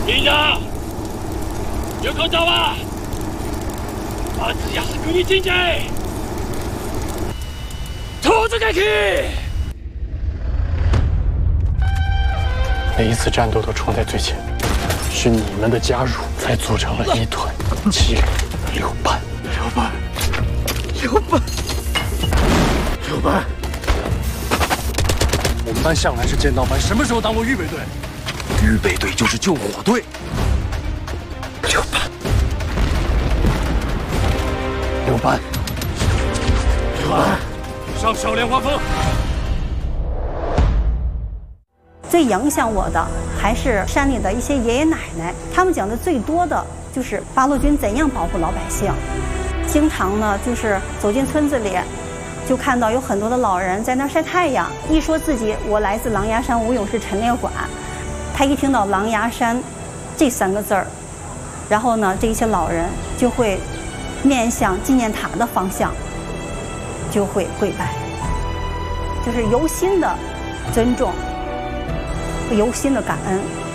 兵长，有口罩吧？俺只要是给你进去，兔子开去。 每一次战斗都冲在最前，是你们的加入才组成了一团纪律刘班。刘班，我们班向来是剑道班，什么时候当过预备队？预备队就是救火队。刘班，上小莲花峰。 最影响我的还是山里的一些爷爷奶奶，他们讲的最多的就是八路军怎样保护老百姓。经常呢，就是走进村子里，就看到有很多的老人在那儿晒太阳。一说自己我来自狼牙山武勇士陈列馆，他一听到狼牙山这3个字儿，然后呢，这些老人就会面向纪念塔的方向，就会跪拜，就是由心的尊重，由心的感恩。